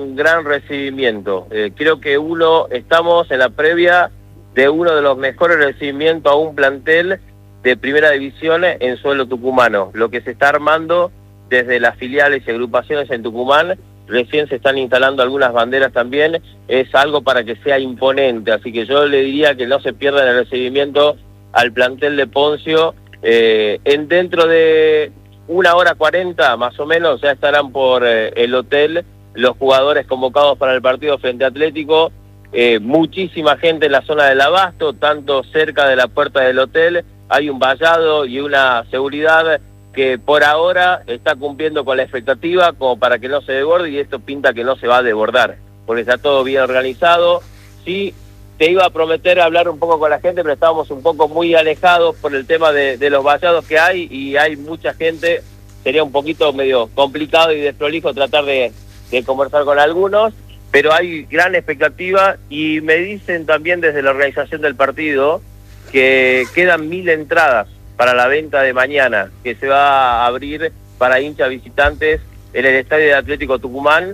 un gran recibimiento. Creo que estamos en la previa de uno de los mejores recibimientos a un plantel de primera división en suelo tucumano. Lo que se está armando desde las filiales y agrupaciones en Tucumán, recién se están instalando algunas banderas también, es algo para que sea imponente. Así que yo le diría que no se pierdan el recibimiento al plantel de Poncio. Dentro de 1:40 más o menos ya estarán por el hotel los jugadores convocados para el partido frente a Atlético. Muchísima gente en la zona del Abasto, tanto cerca de la puerta del hotel. Hay un vallado y una seguridad que por ahora está cumpliendo con la expectativa como para que no se desborde, y esto pinta que no se va a desbordar, porque está todo bien organizado. Sí, te iba a prometer hablar un poco con la gente, pero estábamos un poco muy alejados por el tema de los vallados que hay, y hay mucha gente. Sería un poquito medio complicado y desprolijo tratar de conversar con algunos, pero hay gran expectativa, y me dicen también desde la organización del partido que quedan 1000 entradas para la venta de mañana, que se va a abrir para hinchas visitantes en el estadio de Atlético Tucumán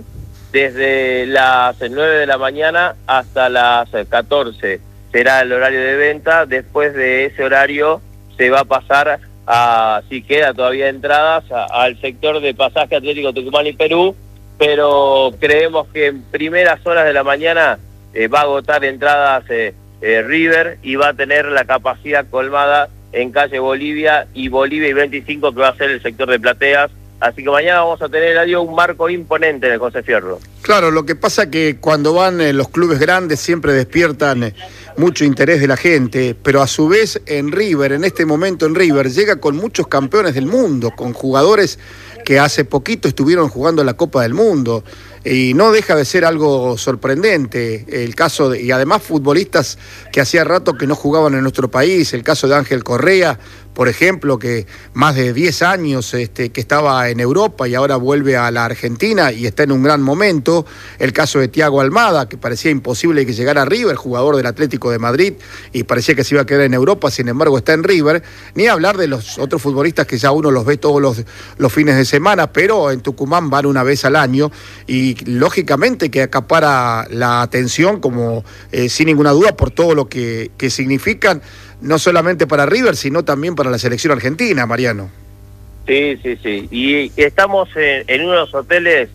desde las 9 de la mañana hasta las 14. Será el horario de venta. Después de ese horario se va a pasar si queda todavía entradas, al sector de pasaje Atlético Tucumán y Perú, pero creemos que en primeras horas de la mañana va a agotar entradas River, y va a tener la capacidad colmada en calle Bolivia y 25, que va a ser el sector de plateas. Así que mañana vamos a tener un marco imponente en el José Fierro. Claro, lo que pasa que cuando van los clubes grandes siempre despiertan mucho interés de la gente, pero a su vez en River, en este momento en River, llega con muchos campeones del mundo, con jugadores que hace poquito estuvieron jugando la Copa del Mundo, y no deja de ser algo sorprendente el caso y además futbolistas que hacía rato que no jugaban en nuestro país. El caso de Ángel Correa, por ejemplo, que más de 10 años que estaba en Europa y ahora vuelve a la Argentina y está en un gran momento. El caso de Thiago Almada, que parecía imposible que llegara a River, jugador del Atlético de Madrid, y parecía que se iba a quedar en Europa, sin embargo está en River. Ni hablar de los otros futbolistas que ya uno los ve todos los fines de semana, pero en Tucumán van una vez al año, y lógicamente que acapara la atención, como sin ninguna duda, por todo lo que significan, no solamente para River, sino también para la selección argentina, Mariano. Sí. Y estamos en uno de los hoteles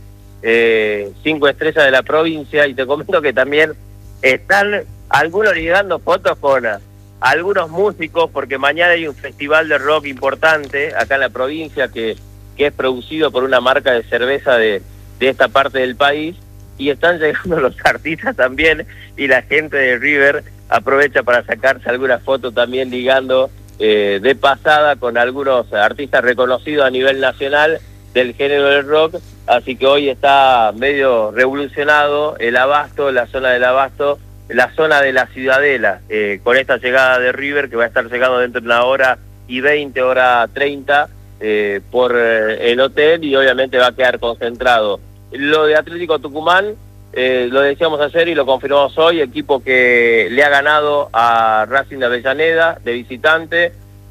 5 estrellas de la provincia, y te comento que también están algunos ligando fotos con algunos músicos, porque mañana hay un festival de rock importante acá en la provincia que es producido por una marca de cerveza de esta parte del país, y están llegando los artistas también, y la gente de River aprovecha para sacarse algunas fotos también ligando de pasada con algunos artistas reconocidos a nivel nacional del género del rock. Así que hoy está medio revolucionado el Abasto, la zona del Abasto, la zona de la Ciudadela, con esta llegada de River, que va a estar llegando dentro de 1:20, 1:30 por el hotel, y obviamente va a quedar concentrado. Lo de Atlético Tucumán, lo decíamos ayer y lo confirmamos hoy, equipo que le ha ganado a Racing de Avellaneda de visitante.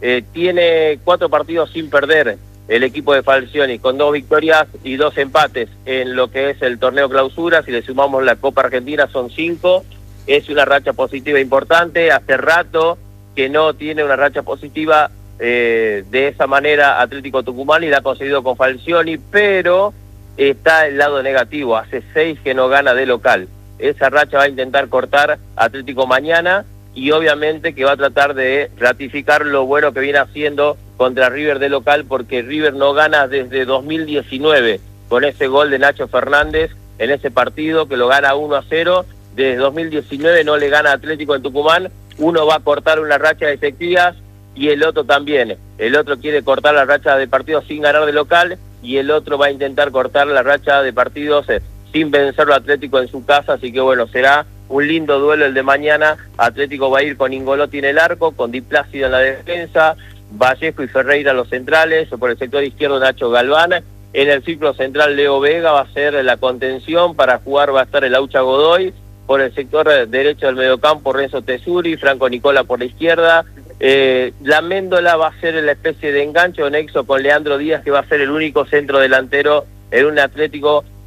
Tiene 4 partidos sin perder el equipo de Falcioni, con 2 victorias y 2 empates en lo que es el torneo clausura. Si le sumamos la Copa Argentina son 5. Es una racha positiva importante. Hace rato que no tiene una racha positiva de esa manera Atlético Tucumán, y la ha conseguido con Falcioni, pero está el lado negativo. Hace 6 que no gana de local. Esa racha va a intentar cortar Atlético mañana, y obviamente que va a tratar de ratificar lo bueno que viene haciendo contra River de local, porque River no gana desde 2019, con ese gol de Nacho Fernández en ese partido, que lo gana 1-0. Desde 2019 no le gana a Atlético en Tucumán. Uno va a cortar una racha de efectivas y el otro también. El otro quiere cortar la racha de partidos sin ganar de local, y el otro va a intentar cortar la racha de partidos sin vencerlo a Atlético en su casa. Así que bueno, será un lindo duelo el de mañana. Atlético va a ir con Ingolotti en el arco, con Di Plácido en la defensa, Vallejo y Ferreira los centrales, por el sector izquierdo Nacho Galván, en el círculo central Leo Vega va a ser la contención, para jugar va a estar el Aucha Godoy, por el sector derecho del mediocampo Renzo Tesuri, Franco Nicola por la izquierda. La Méndola va a ser la especie de enganche o nexo con Leandro Díaz, que va a ser el único centro delantero en un Atlético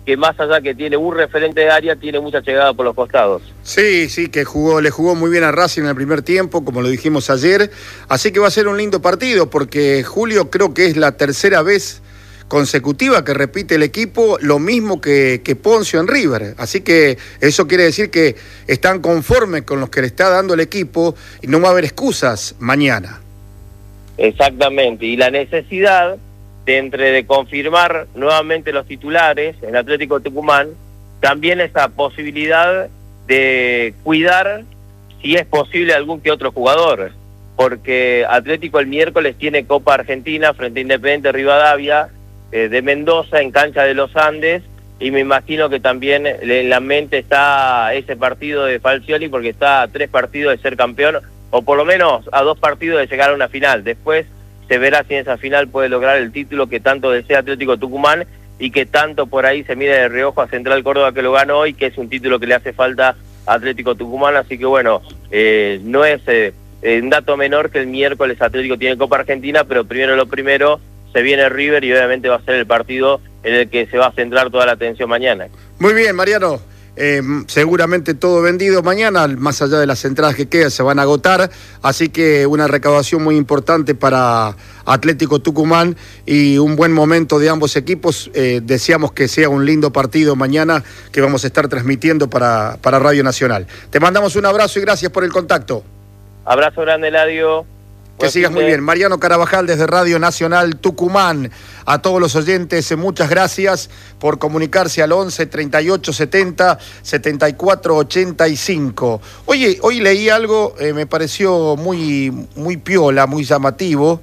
que más allá que tiene un referente de área, tiene mucha llegada por los costados. Sí, que le jugó muy bien a Racing en el primer tiempo, como lo dijimos ayer, así que va a ser un lindo partido, porque Julio creo que es la tercera vez consecutiva que repite el equipo lo mismo que Poncio en River, así que eso quiere decir que están conformes con los que le está dando el equipo y no va a haber excusas mañana. Exactamente, y la necesidad de confirmar nuevamente los titulares en Atlético Tucumán, también esa posibilidad de cuidar, si es posible, algún que otro jugador, porque Atlético el miércoles tiene Copa Argentina frente a Independiente Rivadavia, de Mendoza en cancha de los Andes, y me imagino que también en la mente está ese partido de Falcioni, porque está a 3 partidos de ser campeón, o por lo menos a 2 partidos de llegar a una final. Después se verá si en esa final puede lograr el título que tanto desea Atlético Tucumán y que tanto por ahí se mira de reojo a Central Córdoba, que lo ganó hoy, que es un título que le hace falta a Atlético Tucumán. Así que bueno, no es un dato menor que el miércoles Atlético tiene Copa Argentina, pero primero lo primero, se viene River y obviamente va a ser el partido en el que se va a centrar toda la atención mañana. Muy bien, Mariano. Seguramente todo vendido mañana, más allá de las entradas que quedan, se van a agotar, así que una recaudación muy importante para Atlético Tucumán y un buen momento de ambos equipos. Deseamos que sea un lindo partido mañana que vamos a estar transmitiendo para Radio Nacional. Te mandamos un abrazo y gracias por el contacto. Abrazo grande, Eladio. Que sigas muy bien. Mariano Carabajal desde Radio Nacional Tucumán. A todos los oyentes, muchas gracias por comunicarse al 11 38 70 74 85. Oye, hoy leí algo, me pareció muy piola, muy llamativo.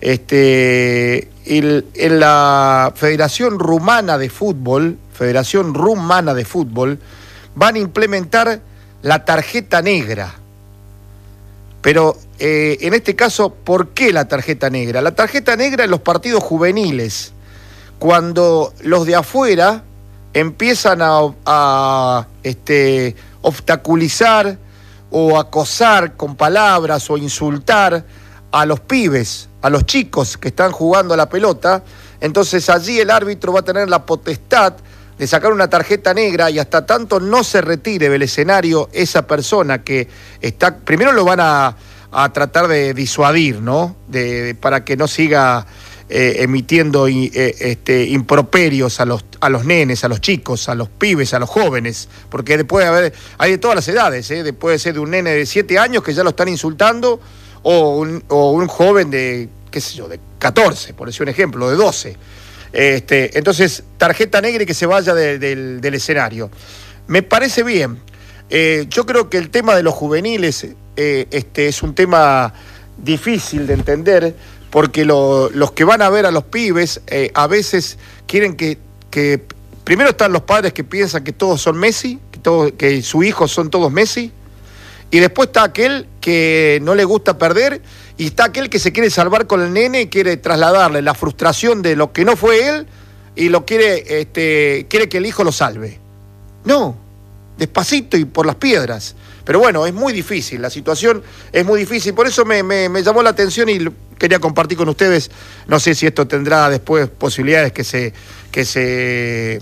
En la Federación Rumana de Fútbol, van a implementar la tarjeta negra. Pero en este caso, ¿por qué la tarjeta negra? La tarjeta negra en los partidos juveniles, cuando los de afuera empiezan a obstaculizar o acosar con palabras o insultar a los pibes, a los chicos que están jugando a la pelota, entonces allí el árbitro va a tener la potestad de sacar una tarjeta negra y hasta tanto no se retire del escenario esa persona que está, primero lo van a tratar de disuadir, ¿no? Para que no siga emitiendo improperios a los nenes, a los chicos, a los pibes, a los jóvenes, porque después hay de todas las edades, puede ser de un nene de 7 años que ya lo están insultando, o un joven de, qué sé yo, de 14, por decir un ejemplo, de 12. Entonces, tarjeta negra y que se vaya del escenario. Me parece bien. Yo creo que el tema de los juveniles es un tema difícil de entender, porque los que van a ver a los pibes a veces quieren que primero están los padres que piensan que todos son Messi, que sus hijos son todos Messi, y después está aquel que no le gusta perder, y está aquel que se quiere salvar con el nene y quiere trasladarle la frustración de lo que no fue él y quiere que el hijo lo salve. No, despacito y por las piedras. Pero bueno, es muy difícil, la situación es muy difícil, por eso me llamó la atención y quería compartir con ustedes. No sé si esto tendrá después posibilidades que se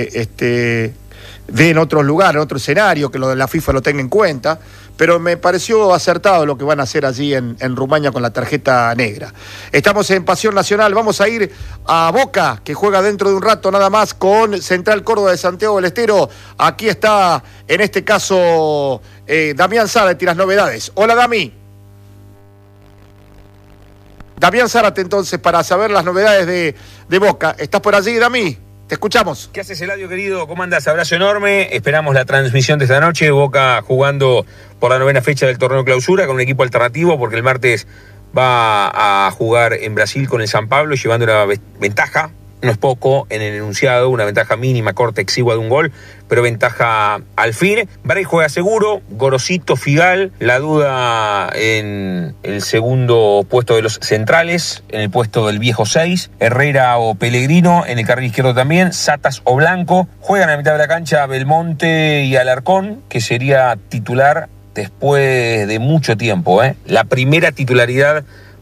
dé en otros lugares, en otro escenario, que la FIFA lo tenga en cuenta, pero me pareció acertado lo que van a hacer allí en Rumania con la tarjeta negra. Estamos en Pasión Nacional, vamos a ir a Boca, que juega dentro de un rato nada más con Central Córdoba de Santiago del Estero. Aquí está, en este caso, Damián Zárate y las novedades. Hola, Dami. Damián Zárate, entonces, para saber las novedades de Boca. ¿Estás por allí, Dami? Te escuchamos. ¿Qué haces, Eladio, querido? ¿Cómo andás? Abrazo enorme. Esperamos la transmisión de esta noche. Boca jugando por la 9ª fecha del torneo clausura con un equipo alternativo, porque el martes va a jugar en Brasil con el San Pablo, llevando una ventaja, no es poco, en el enunciado, una ventaja mínima, corta, exigua de un gol, pero ventaja al fin. Bray juega seguro, Gorosito, Figal, la duda en el segundo puesto de los centrales, en el puesto del viejo 6, Herrera o Pellegrino, en el carril izquierdo también, Satas o Blanco. Juegan a la mitad de la cancha Belmonte y Alarcón, que sería titular después de mucho tiempo, La primera titularidad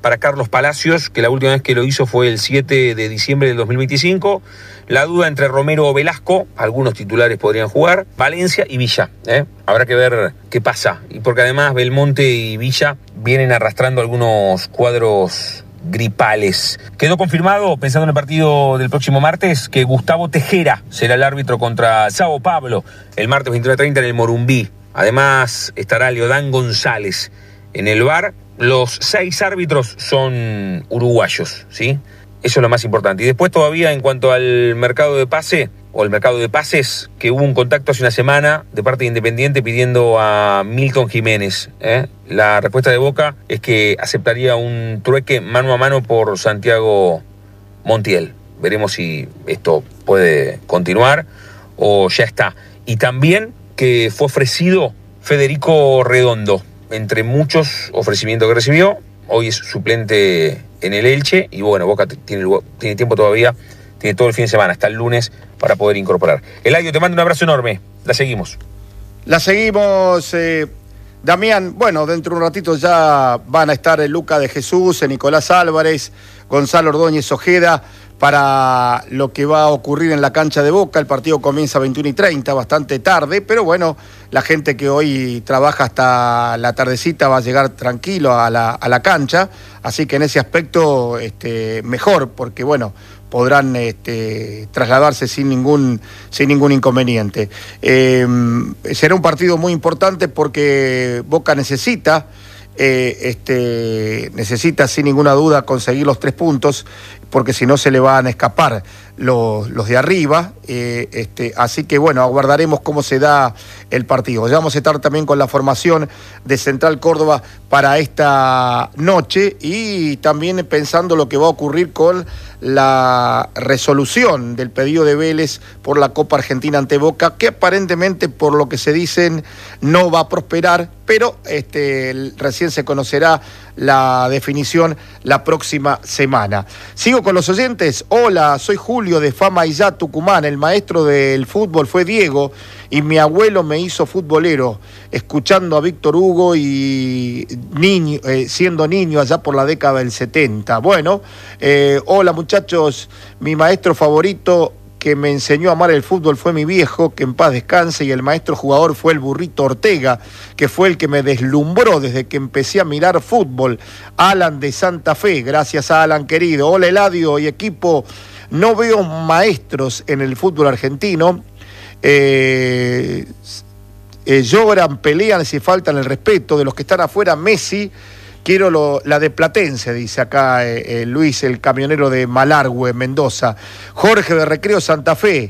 para Carlos Palacios, que la última vez que lo hizo fue el 7 de diciembre del 2025. La duda entre Romero o Velasco, algunos titulares podrían jugar, Valencia y Villa. Habrá que ver qué pasa, y porque además Belmonte y Villa vienen arrastrando algunos cuadros gripales. Quedó confirmado, pensando en el partido del próximo martes, que Gustavo Tejera será el árbitro contra Sao Paulo el martes 21:30 en el Morumbí. Además estará Leodán González en el VAR. Los 6 árbitros son uruguayos, ¿sí? Eso es lo más importante. Y después todavía en cuanto al mercado de pase, o el mercado de pases, que hubo un contacto hace una semana de parte de Independiente pidiendo a Milton Jiménez. La respuesta de Boca es que aceptaría un trueque mano a mano por Santiago Montiel. Veremos si esto puede continuar o ya está. Y también que fue ofrecido Federico Redondo, entre muchos ofrecimientos que recibió. Hoy es suplente en el Elche y bueno, Boca tiene tiempo todavía, tiene todo el fin de semana, hasta el lunes, para poder incorporar. Eladio, te mando un abrazo enorme. La seguimos. La seguimos, Damián. Bueno, dentro de un ratito ya van a estar Luca de Jesús, Nicolás Álvarez, Gonzalo Ordóñez Ojeda, para lo que va a ocurrir en la cancha de Boca. El partido comienza a 21:30, bastante tarde, pero bueno, la gente que hoy trabaja hasta la tardecita va a llegar tranquilo a la cancha, así que en ese aspecto mejor, porque bueno, podrán trasladarse sin ningún inconveniente. Será un partido muy importante porque Boca necesita sin ninguna duda conseguir los 3 puntos, porque si no se le van a escapar los de arriba, así que bueno, aguardaremos cómo se da el partido. Ya vamos a estar también con la formación de Central Córdoba para esta noche, y también pensando lo que va a ocurrir con la resolución del pedido de Vélez por la Copa Argentina ante Boca, que aparentemente, por lo que se dicen, no va a prosperar, pero recién se conocerá la definición la próxima semana. Sigo con los oyentes. Hola, soy Julio de Fama y Ya, Tucumán. El maestro del fútbol fue Diego y mi abuelo me hizo futbolero, escuchando a Víctor Hugo y siendo niño allá por la década del 70. Bueno, hola muchachos, mi maestro favorito que me enseñó a amar el fútbol fue mi viejo, que en paz descanse, y el maestro jugador fue el Burrito Ortega, que fue el que me deslumbró desde que empecé a mirar fútbol. Alan de Santa Fe. Gracias, Alan, querido. Hola, Eladio y equipo. No veo maestros en el fútbol argentino. Lloran, pelean si faltan el respeto de los que están afuera. Messi, quiero la de Platense, dice acá Luis, el camionero de Malargüe, Mendoza. Jorge de Recreo Santa Fe,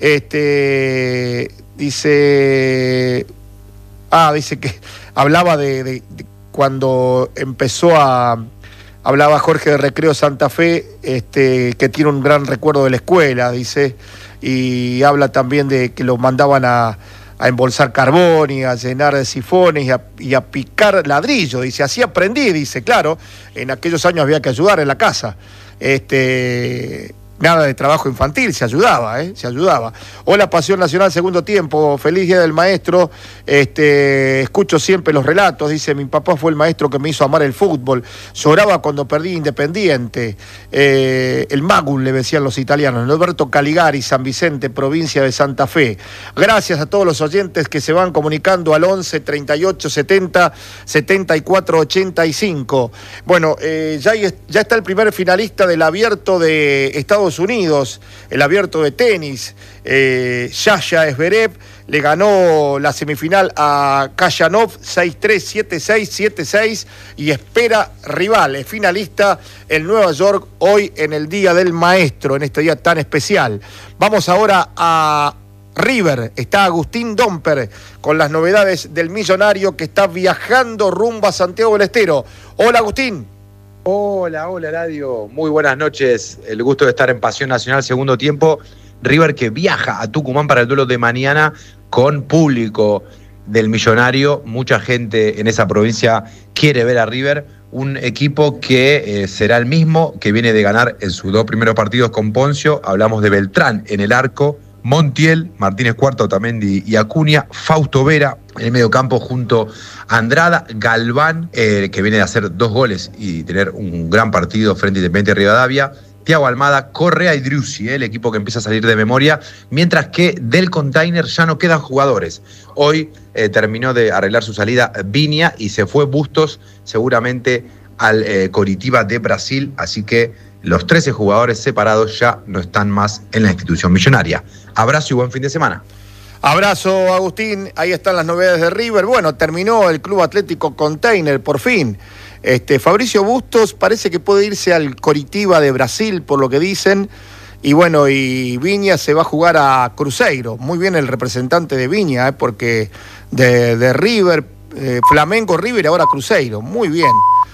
dice que hablaba de cuando empezó hablaba Jorge de Recreo Santa Fe, que tiene un gran recuerdo de la escuela, dice, y habla también de que lo mandaban a embolsar carbón y a llenar de sifones y a picar ladrillo. Dice, así aprendí, dice, claro, en aquellos años había que ayudar en la casa. Nada de trabajo infantil, se ayudaba. Hola, Pasión Nacional, segundo tiempo, feliz Día del Maestro. Escucho siempre los relatos, dice, mi papá fue el maestro que me hizo amar el fútbol, lloraba cuando perdí Independiente, el Magul le decían los italianos. Norberto Caligari, San Vicente, provincia de Santa Fe. Gracias a todos los oyentes que se van comunicando al 11 38 70 74 85. Bueno, ya está el primer finalista del Abierto de Estados Unidos, el Abierto de tenis. Yaya Zverev le ganó la semifinal a Kayanov 6-3, 7-6, 7-6 y espera rival, es finalista en Nueva York hoy en el Día del Maestro, en este día tan especial. Vamos ahora a River. Está Agustín Domper con las novedades del millonario que está viajando rumbo a Santiago del Estero. Hola, Agustín. Hola, Radio. Muy buenas noches. El gusto de estar en Pasión Nacional, segundo tiempo. River que viaja a Tucumán para el duelo de mañana con público del millonario. Mucha gente en esa provincia quiere ver a River. Un equipo que será el mismo que viene de ganar en sus 2 primeros partidos con Poncio. Hablamos de Beltrán en el arco, Montiel, Martínez Cuarta, Otamendi y Acuña, Fausto Vera en el mediocampo junto a Andrada, Galván, que viene de hacer 2 goles y tener un gran partido frente a Independiente Rivadavia, Thiago Almada, Correa y Driussi, el equipo que empieza a salir de memoria, mientras que del Container ya no quedan jugadores. Hoy terminó de arreglar su salida Viña y se fue Bustos seguramente al Coritiba de Brasil, así que los 13 jugadores separados ya no están más en la institución millonaria. Abrazo y buen fin de semana. Abrazo, Agustín. Ahí están las novedades de River. Bueno, terminó el Club Atlético Container, por fin. Fabricio Bustos parece que puede irse al Coritiba de Brasil, por lo que dicen. Y bueno, y Viña se va a jugar a Cruzeiro. Muy bien el representante de Viña, porque de River, Flamengo, River y ahora Cruzeiro. Muy bien.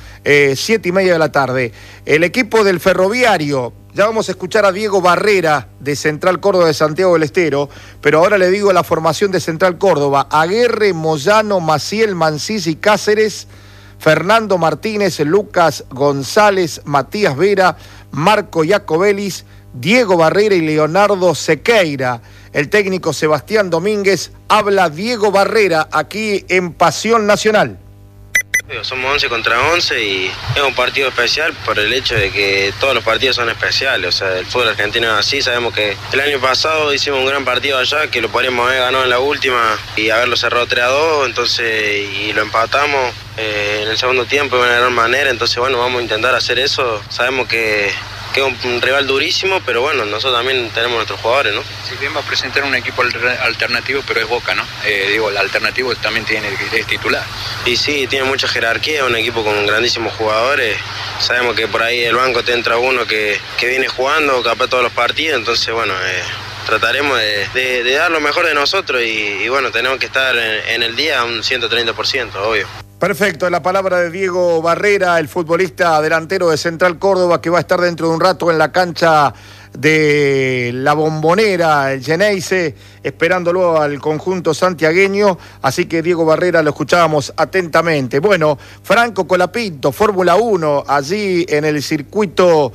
7:30 de la tarde. El equipo del Ferroviario, ya vamos a escuchar a Diego Barrera de Central Córdoba de Santiago del Estero, pero ahora le digo la formación de Central Córdoba: Aguerre, Moyano, Maciel, Mancís y Cáceres, Fernando Martínez, Lucas González, Matías Vera, Marco Iacobelis, Diego Barrera y Leonardo Sequeira. El técnico Sebastián Domínguez. Habla Diego Barrera aquí en Pasión Nacional. Somos 11 contra 11 y es un partido especial por el hecho de que todos los partidos son especiales. O sea, el fútbol argentino es así. Sabemos que el año pasado hicimos un gran partido allá, que lo podríamos haber ganado en la última y haberlo cerrado 3-2, entonces, y lo empatamos en el segundo tiempo de una gran manera. Entonces, bueno, vamos a intentar hacer eso. Sabemos que es un rival durísimo, pero bueno, nosotros también tenemos nuestros jugadores, ¿no? Si bien va a presentar un equipo alternativo, pero es Boca, ¿no? El alternativo también es titular. Y sí, tiene mucha jerarquía, un equipo con grandísimos jugadores. Sabemos que por ahí el banco te entra uno que viene jugando capaz todos los partidos, entonces bueno, trataremos de dar lo mejor de nosotros y bueno, tenemos que estar en el día a un 130%, obvio. Perfecto, la palabra de Diego Barrera, el futbolista delantero de Central Córdoba, que va a estar dentro de un rato en la cancha de la Bombonera, el Geneise, esperándolo al conjunto santiagueño. Así que Diego Barrera lo escuchábamos atentamente. Bueno, Franco Colapinto, Fórmula 1, allí en el circuito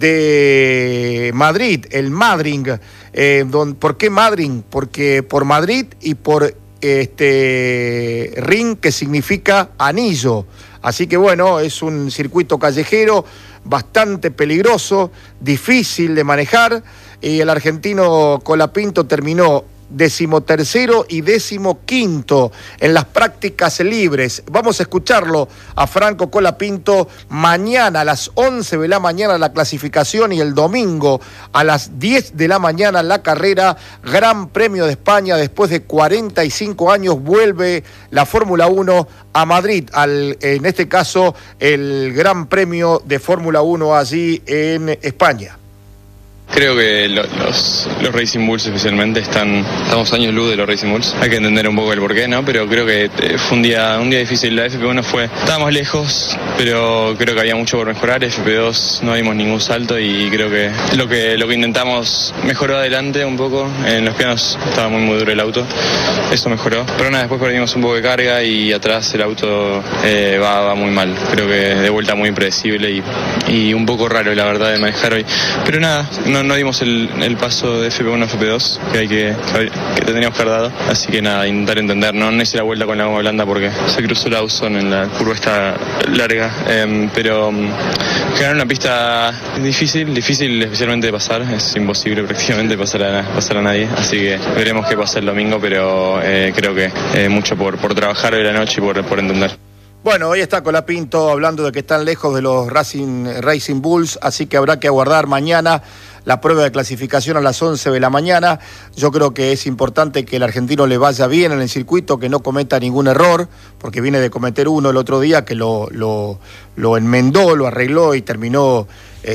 de Madrid, el Madrid. ¿Por qué Madrid? Porque por Madrid y por ring, que significa anillo. Así que bueno, es un circuito callejero bastante peligroso, difícil de manejar, y el argentino Colapinto terminó 13º y 15º en las prácticas libres. Vamos a escucharlo a Franco Colapinto mañana a las 11 de la mañana la clasificación y el domingo a las 10 de la mañana la carrera. Gran Premio de España. Después de 45 años vuelve la Fórmula 1 a Madrid, en este caso el Gran Premio de Fórmula 1 allí en España. Creo que los Racing Bulls especialmente estamos años luz de los Racing Bulls. Hay que entender un poco el porqué, ¿no? Pero creo que fue un día difícil. La FP1 estábamos lejos, pero creo que había mucho por mejorar. FP2 no dimos ningún salto y creo que lo que intentamos mejoró adelante un poco. En los pianos estaba muy duro el auto, eso mejoró. Pero nada, después perdimos un poco de carga y atrás el auto va muy mal. Creo que de vuelta muy impredecible y un poco raro, la verdad, de manejar hoy. Pero nada, no dimos el paso de FP1 a FP2 que teníamos que haber dado, así que nada, intentar entender, no hice la vuelta con la goma blanda porque se cruzó la Austin en la curva esta larga, pero generar una pista difícil especialmente de pasar, es imposible prácticamente pasar a nadie, así que veremos qué pasa el domingo, pero creo que mucho por trabajar hoy la noche y por entender. Bueno, hoy está Colapinto hablando de que están lejos de los Racing Bulls, así que habrá que aguardar mañana la prueba de clasificación a las 11 de la mañana. Yo creo que es importante que el argentino le vaya bien en el circuito, que no cometa ningún error, porque viene de cometer uno el otro día que lo enmendó, lo arregló y terminó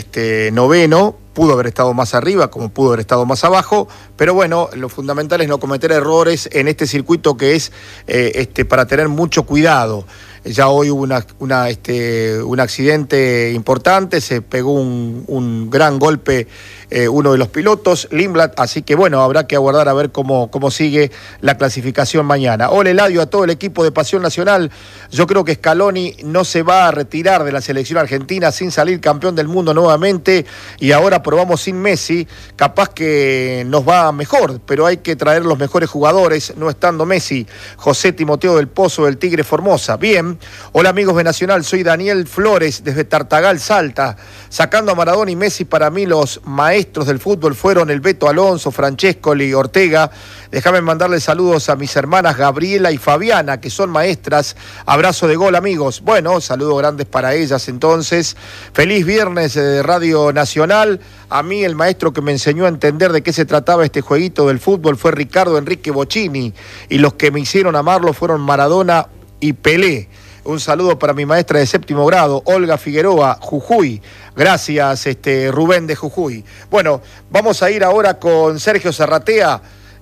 noveno. Pudo haber estado más arriba, como pudo haber estado más abajo, pero bueno, lo fundamental es no cometer errores en este circuito que es para tener mucho cuidado. Ya hoy hubo un accidente importante, se pegó un gran golpe uno de los pilotos, Lindblad, así que bueno, habrá que aguardar a ver cómo sigue la clasificación mañana. Hola Eladio, a todo el equipo de Pasión Nacional. Yo creo que Scaloni no se va a retirar de la selección argentina sin salir campeón del mundo nuevamente, y ahora probamos sin Messi, capaz que nos va mejor, pero hay que traer los mejores jugadores, no estando Messi. José Timoteo del Pozo del Tigre Formosa. Bien. Hola amigos de Nacional, soy Daniel Flores desde Tartagal, Salta. Sacando a Maradona y Messi, para mí los maestros del fútbol fueron el Beto Alonso, Francescoli, Ortega. Déjame mandarle saludos a mis hermanas Gabriela y Fabiana, que son maestras. Abrazo de gol, amigos. Bueno, saludos grandes para ellas entonces. Feliz viernes de Radio Nacional. A mí el maestro que me enseñó a entender de qué se trataba este jueguito del fútbol fue Ricardo Enrique Bocchini, y los que me hicieron amarlo fueron Maradona y Pelé. Un saludo para mi maestra de 7º grado, Olga Figueroa, Jujuy. Gracias, Rubén de Jujuy. Bueno, vamos a ir ahora con Sergio Zarratea.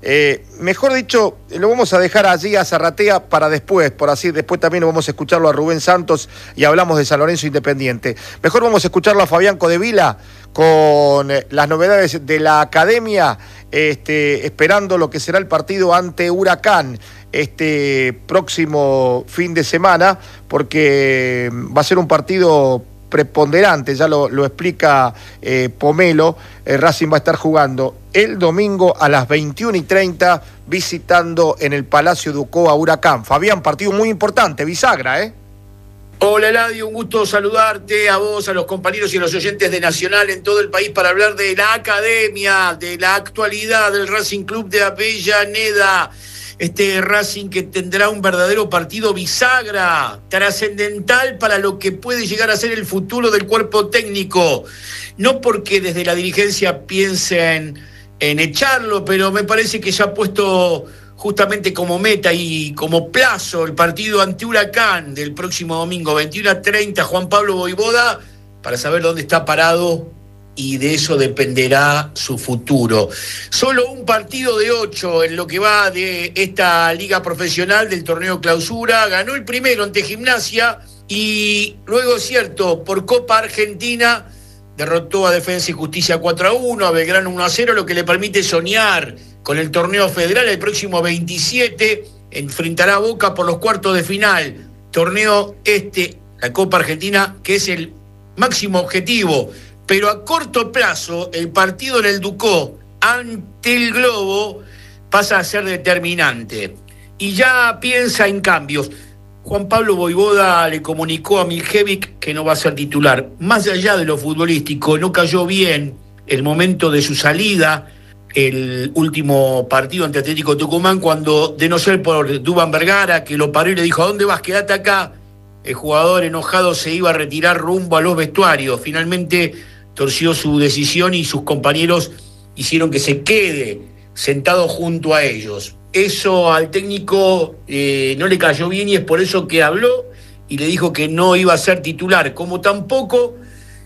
Mejor dicho, lo vamos a dejar allí a Zarratea para después, después también vamos a escucharlo a Rubén Santos y hablamos de San Lorenzo Independiente. Mejor vamos a escucharlo a Fabián Codevila con las novedades de la academia, esperando lo que será el partido ante Huracán este próximo fin de semana, porque va a ser un partido preponderante, ya lo explica Pomelo. Racing va a estar jugando el domingo a las 21:30 visitando en el Palacio Ducó a Huracán. Fabián, partido muy importante, bisagra, ¿eh? Hola Eladio, un gusto saludarte, a vos, a los compañeros y a los oyentes de Nacional en todo el país para hablar de la academia, de la actualidad del Racing Club de Avellaneda. Este Racing que tendrá un verdadero partido bisagra, trascendental para lo que puede llegar a ser el futuro del cuerpo técnico. No porque desde la dirigencia piensen en echarlo, pero me parece que ya ha puesto justamente como meta y como plazo el partido ante Huracán del próximo domingo, 21:30, Juan Pablo Voivoda, para saber dónde está parado, y de eso dependerá su futuro. Solo un partido de 8 en lo que va de esta liga profesional del torneo Clausura. Ganó el primero ante Gimnasia y luego, cierto, por Copa Argentina derrotó a Defensa y Justicia 4-1, a Belgrano 1-0, lo que le permite soñar con el torneo federal. El próximo 27 enfrentará a Boca por los cuartos de final. Torneo la Copa Argentina, que es el máximo objetivo. Pero a corto plazo, el partido en el Ducó ante el Globo pasa a ser determinante. Y ya piensa en cambios. Juan Pablo Voivoda le comunicó a Miljevic que no va a ser titular. Más allá de lo futbolístico, no cayó bien el momento de su salida, el último partido ante Atlético Tucumán, cuando, de no ser por Duván Vergara, que lo paró y le dijo: ¿a dónde vas? Quédate acá. El jugador enojado se iba a retirar rumbo a los vestuarios. Finalmente torció su decisión y sus compañeros hicieron que se quede sentado junto a ellos. Eso al técnico no le cayó bien, y es por eso que habló y le dijo que no iba a ser titular, como tampoco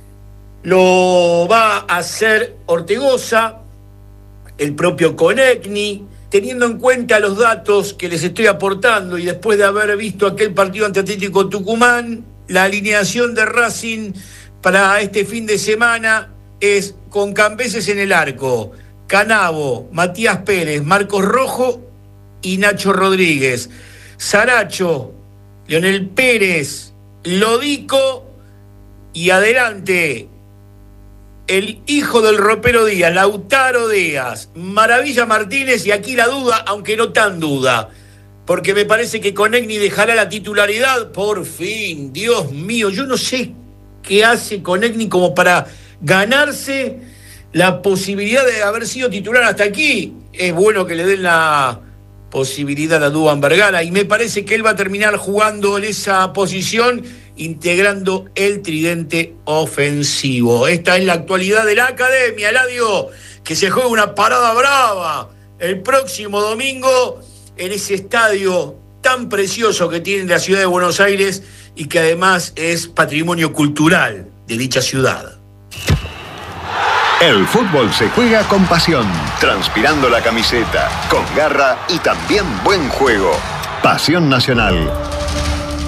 lo va a hacer Ortegoza, el propio Konechny, teniendo en cuenta los datos que les estoy aportando, y después de haber visto aquel partido ante Atlético Tucumán, la alineación de Racing para este fin de semana es con Cambeses en el arco, Canavo, Matías Pérez, Marcos Rojo y Nacho Rodríguez, Saracho, Leonel Pérez, Lodico, y adelante el hijo del ropero Díaz, Lautaro Díaz, Maravilla Martínez, y aquí la duda, aunque no tan duda, porque me parece que Konechny dejará la titularidad por fin. Dios mío, yo no sé qué hace Konechny como para ganarse la posibilidad de haber sido titular hasta aquí. Es bueno que le den la posibilidad a Duván Vergara, y me parece que él va a terminar jugando en esa posición, integrando el tridente ofensivo. Esta es la actualidad de la academia, Eladio, que se juega una parada brava el próximo domingo en ese estadio tan precioso que tiene la ciudad de Buenos Aires y que además es patrimonio cultural de dicha ciudad. El fútbol se juega con pasión, transpirando la camiseta, con garra y también buen juego. Pasión Nacional.